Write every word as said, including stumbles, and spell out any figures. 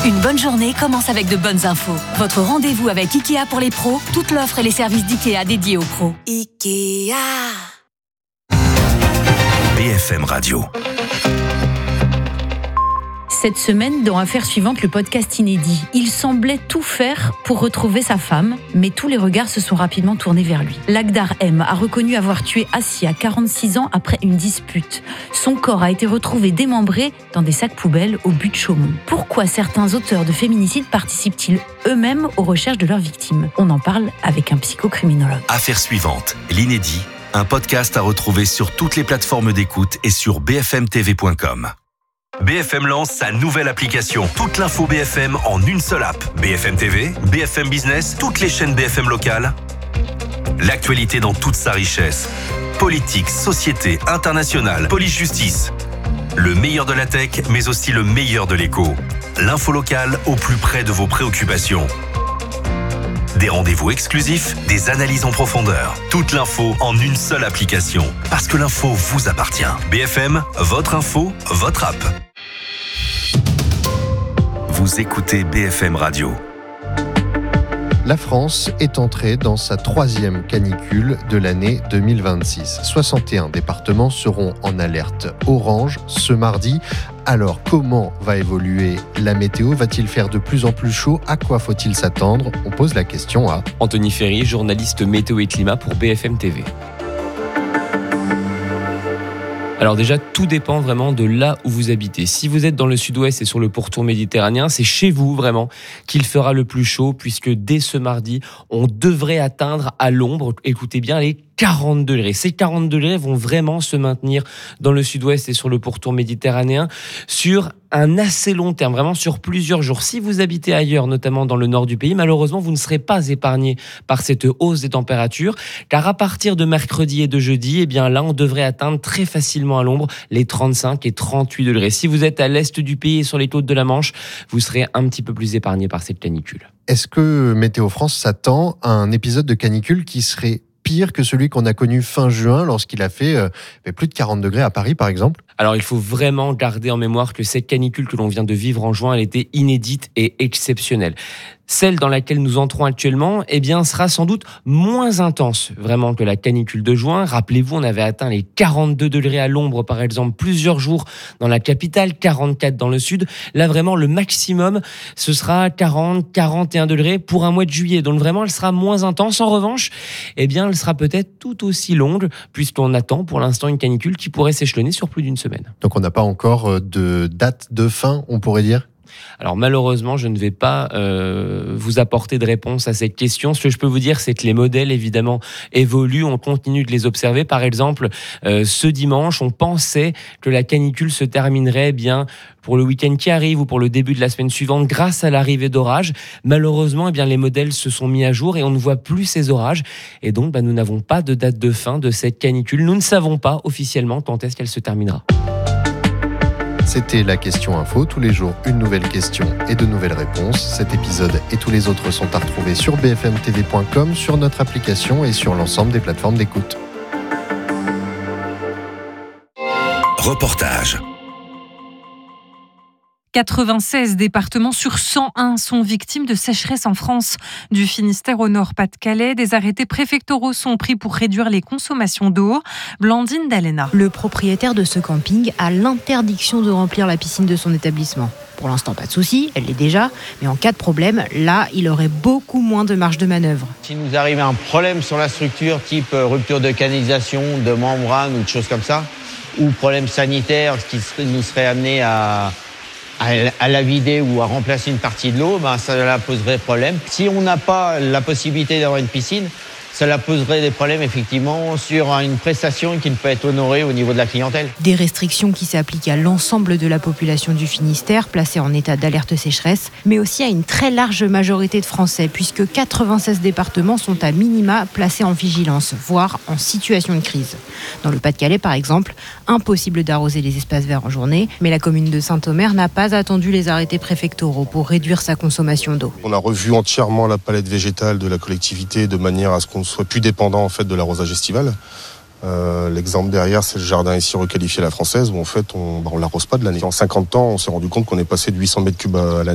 Une bonne journée commence avec de bonnes infos. Votre rendez-vous avec Ikea pour les pros, toute l'offre et les services d'Ikea dédiés aux pros. Ikea. B F M Radio. Cette semaine, dans Affaires suivantes, le podcast inédit. Il semblait tout faire pour retrouver sa femme, mais tous les regards se sont rapidement tournés vers lui. Lakhdar M a reconnu avoir tué Assia, quarante-six ans, après une dispute. Son corps a été retrouvé démembré dans des sacs poubelles au but de Chaumont. Pourquoi certains auteurs de féminicides participent-ils eux-mêmes aux recherches de leurs victimes ? On en parle avec un psychocriminologue. Affaires suivantes, l'inédit, un podcast à retrouver sur toutes les plateformes d'écoute et sur b f m t v point com. B F M lance sa nouvelle application. Toute l'info B F M en une seule app. B F M T V, B F M Business, toutes les chaînes B F M locales. L'actualité dans toute sa richesse. Politique, société, internationale, police-justice. Le meilleur de la tech, mais aussi le meilleur de l'écho. L'info locale au plus près de vos préoccupations. Des rendez-vous exclusifs, des analyses en profondeur. Toute l'info en une seule application. Parce que l'info vous appartient. B F M, votre info, votre app. Vous écoutez B F M Radio. La France est entrée dans sa troisième canicule de l'année deux mille vingt-six. soixante et un départements seront en alerte orange ce mardi. Alors, comment va évoluer la météo ? Va-t-il faire de plus en plus chaud ? À quoi faut-il s'attendre ? On pose la question à Anthony Ferry, journaliste météo et climat pour B F M T V. Alors déjà, tout dépend vraiment de là où vous habitez. Si vous êtes dans le sud-ouest et sur le pourtour méditerranéen, c'est chez vous vraiment qu'il fera le plus chaud, puisque dès ce mardi, on devrait atteindre à l'ombre, écoutez bien, les quarante degrés. Ces quarante degrés vont vraiment se maintenir dans le sud-ouest et sur le pourtour méditerranéen sur un assez long terme, vraiment sur plusieurs jours. Si vous habitez ailleurs, notamment dans le nord du pays, malheureusement, vous ne serez pas épargné par cette hausse des températures, car à partir de mercredi et de jeudi, eh bien là, on devrait atteindre très facilement à l'ombre les trente-cinq et trente-huit degrés. Si vous êtes à l'est du pays et sur les côtes de la Manche, vous serez un petit peu plus épargné par cette canicule. Est-ce que Météo France s'attend à un épisode de canicule qui serait pire que celui qu'on a connu fin juin lorsqu'il a fait euh, plus de quarante degrés à Paris, par exemple ? Alors, il faut vraiment garder en mémoire que cette canicule que l'on vient de vivre en juin, elle était inédite et exceptionnelle. Celle dans laquelle nous entrons actuellement, eh bien, sera sans doute moins intense, vraiment, que la canicule de juin. Rappelez-vous, on avait atteint les quarante-deux degrés à l'ombre, par exemple, plusieurs jours dans la capitale, quarante-quatre dans le sud. Là, vraiment, le maximum, ce sera quarante, quarante et un degrés pour un mois de juillet. Donc, vraiment, elle sera moins intense. En revanche, eh bien, elle sera peut-être tout aussi longue, puisqu'on attend pour l'instant une canicule qui pourrait s'échelonner sur plus d'une semaine. Donc, on n'a pas encore de date de fin, on pourrait dire ? Alors malheureusement, je ne vais pas euh, vous apporter de réponse à cette question. Ce que je peux vous dire, c'est que les modèles, évidemment, évoluent. On continue de les observer. Par exemple, euh, ce dimanche, on pensait que la canicule se terminerait bien pour le week-end qui arrive ou pour le début de la semaine suivante grâce à l'arrivée d'orages. Malheureusement, eh bien, les modèles se sont mis à jour et on ne voit plus ces orages. Et donc, bah, nous n'avons pas de date de fin de cette canicule. Nous ne savons pas officiellement quand est-ce qu'elle se terminera. C'était la question info. Tous les jours, une nouvelle question et de nouvelles réponses. Cet épisode et tous les autres sont à retrouver sur b f m t v point com, sur notre application et sur l'ensemble des plateformes d'écoute. Reportage. quatre-vingt-seize départements sur cent un sont victimes de sécheresse en France. Du Finistère au Nord-Pas-de-Calais, des arrêtés préfectoraux sont pris pour réduire les consommations d'eau. Blandine Dalena. Le propriétaire de ce camping a l'interdiction de remplir la piscine de son établissement. Pour l'instant, pas de souci, elle l'est déjà, mais en cas de problème, là, il aurait beaucoup moins de marge de manœuvre. S'il nous arrive un problème sur la structure, type rupture de canalisation, de membrane ou de choses comme ça, ou problème sanitaire, ce qui nous serait amené à... à la vider ou à remplacer une partie de l'eau, ben ça la poserait problème. Si on n'a pas la possibilité d'avoir une piscine, cela poserait des problèmes effectivement sur une prestation qui ne peut être honorée au niveau de la clientèle. Des restrictions qui s'appliquent à l'ensemble de la population du Finistère, placée en état d'alerte sécheresse, mais aussi à une très large majorité de Français, puisque quatre-vingt-seize départements sont à minima placés en vigilance, voire en situation de crise. Dans le Pas-de-Calais, par exemple, impossible d'arroser les espaces verts en journée, mais la commune de Saint-Omer n'a pas attendu les arrêtés préfectoraux pour réduire sa consommation d'eau. On a revu entièrement la palette végétale de la collectivité de manière à ce qu'on soit plus dépendant en fait de l'arrosage estival. Euh, l'exemple derrière, c'est le jardin ici requalifié à la française où en fait on bah, on l'arrose pas de l'année. En cinquante ans, on s'est rendu compte qu'on est passé de huit cents mètres cubes à l'année